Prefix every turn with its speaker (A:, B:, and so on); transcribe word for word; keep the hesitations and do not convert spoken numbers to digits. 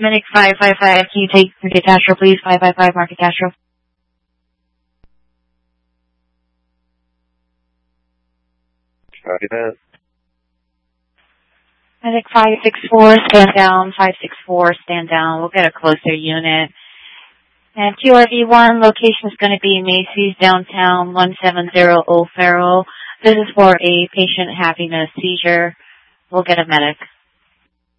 A: Medic five five five, can you take Market Castro, please? five five five, Market Castro.
B: Copy that.
A: Medic five six four, stand down. five six four, stand down. We'll get a closer unit. And Q R V one, location is going to be Macy's downtown, one seven zero Old Farrell. This is for a patient having a seizure. We'll get a medic.